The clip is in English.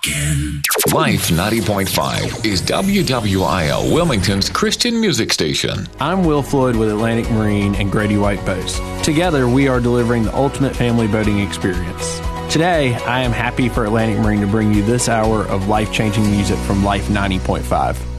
again. Life 90.5 is WWIL Wilmington's Christian music station. I'm Will Floyd with Atlantic Marine and Grady White Boats. Together, we are delivering the ultimate family boating experience. Today, I am happy for Atlantic Marine to bring you this hour of life-changing music from Life 90.5.